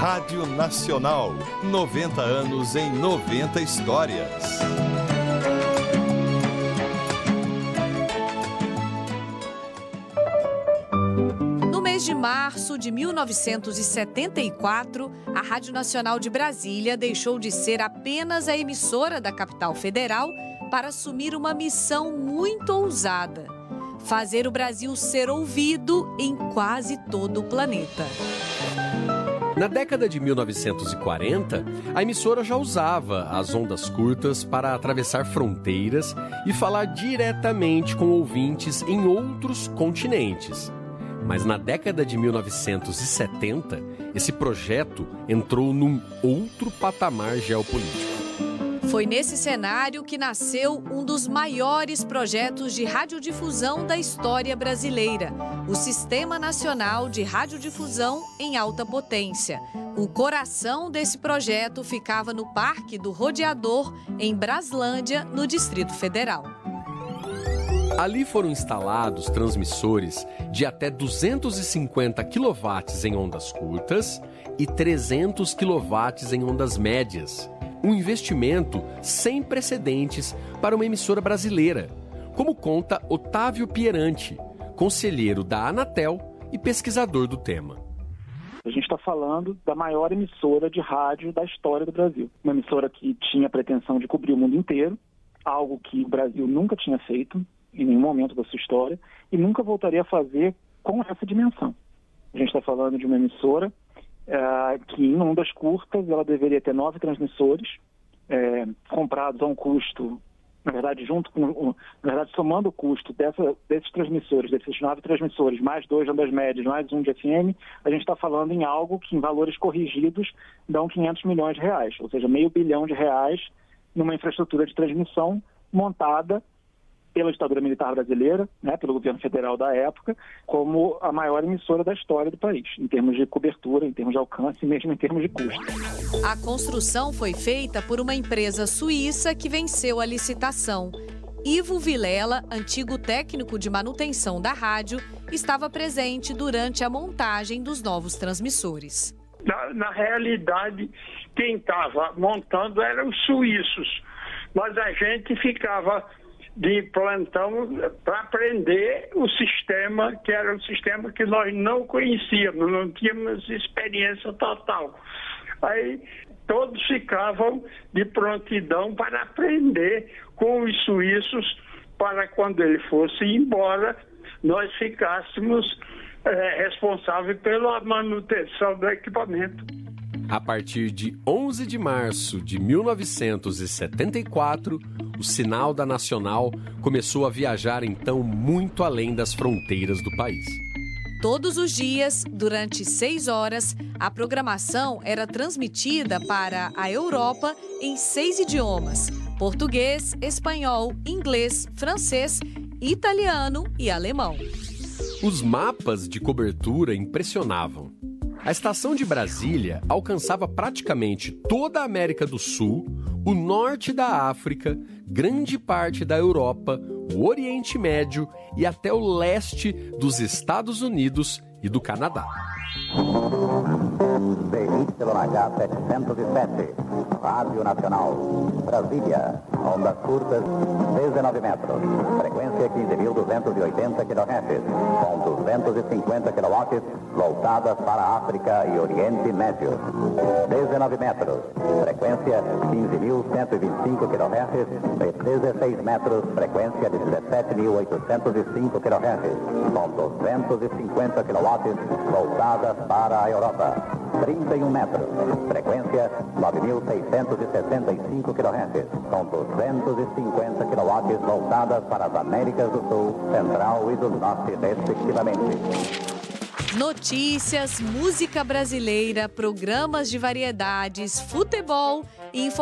Rádio Nacional, 90 anos em 90 histórias. No mês de março de 1974, a Rádio Nacional de Brasília deixou de ser apenas a emissora da capital federal para assumir uma missão muito ousada: fazer o Brasil ser ouvido em quase todo o planeta. Na década de 1940, a emissora já usava as ondas curtas para atravessar fronteiras e falar diretamente com ouvintes em outros continentes. Mas na década de 1970, esse projeto entrou num outro patamar geopolítico. Foi nesse cenário que nasceu um dos maiores projetos de radiodifusão da história brasileira, o Sistema Nacional de Radiodifusão em Alta Potência. O coração desse projeto ficava no Parque do Rodeador, em Braslândia, no Distrito Federal. Ali foram instalados transmissores de até 250 kW em ondas curtas e 300 kW em ondas médias. Um investimento sem precedentes para uma emissora brasileira, como conta Otávio Pieranti, conselheiro da Anatel e pesquisador do tema. A gente está falando da maior emissora de rádio da história do Brasil. Uma emissora que tinha a pretensão de cobrir o mundo inteiro, algo que o Brasil nunca tinha feito em nenhum momento da sua história e nunca voltaria a fazer com essa dimensão. A gente está falando de uma emissora que em ondas curtas ela deveria ter 9 transmissores comprados a um custo, na verdade somando o custo desses transmissores, desses 9 transmissores, mais 2 de ondas médias, mais 1 de FM, a gente está falando em algo que em valores corrigidos dão 500 milhões de reais, ou seja, R$500 bilhão numa infraestrutura de transmissão montada pela ditadura militar brasileira, pelo governo federal da época, como a maior emissora da história do país, em termos de cobertura, em termos de alcance e mesmo em termos de custo. A construção foi feita por uma empresa suíça que venceu a licitação. Ivo Vilela, antigo técnico de manutenção da rádio, estava presente durante a montagem dos novos transmissores. Na realidade, quem estava montando eram os suíços, mas a gente ficava de plantão para aprender o sistema, que era um sistema que nós não conhecíamos, não tínhamos experiência total. Aí todos ficavam de prontidão para aprender com os suíços, para quando ele fosse embora, nós ficássemos responsáveis pela manutenção do equipamento. A partir de 11 de março de 1974, o sinal da Nacional começou a viajar então muito além das fronteiras do país. Todos os dias, durante 6 horas, a programação era transmitida para a Europa em 6 idiomas: português, espanhol, inglês, francês, italiano e alemão. Os mapas de cobertura impressionavam. A estação de Brasília alcançava praticamente toda a América do Sul, o norte da África, grande parte da Europa, o Oriente Médio e até o leste dos Estados Unidos e do Canadá. DYH 707, Rádio Nacional, Brasília, ondas curtas, 19 metros, frequência 15.280 kHz, com 250 kW, voltadas para a África e Oriente Médio. 19 metros, frequência 15.125 kHz, e 16 metros, frequência de 17.805 kHz, com 250 kW, voltadas para a Europa. 31 metros, frequência 9.665 kHz, com 250 kW voltadas para as Américas do Sul, Central e do Norte, respectivamente. Notícias, música brasileira, programas de variedades, futebol e informações.